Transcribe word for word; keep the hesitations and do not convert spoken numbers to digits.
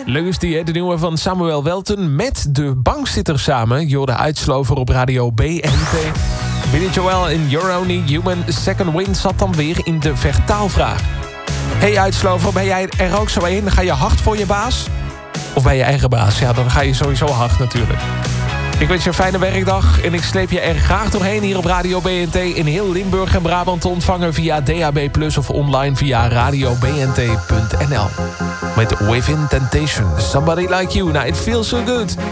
Leuk is die, hè? De nieuwe van Samuel Welten met de bankzitter samen. Jorde Uitslover op radio B N T. Billy Joel in You're Only Human. Second Wind zat dan weer in de vertaalvraag. Hey Uitslover, ben jij er ook zo in? Ga je hard voor je baas? Of bij je eigen baas? Ja, dan ga je sowieso hard natuurlijk. Ik wens je een fijne werkdag en ik sleep je er graag doorheen hier op Radio B N T... in heel Limburg en Brabant te ontvangen via D A B plus... of online via radio b n t punt n l. Met Within Temptation, Somebody Like You. Nou, it feels so good.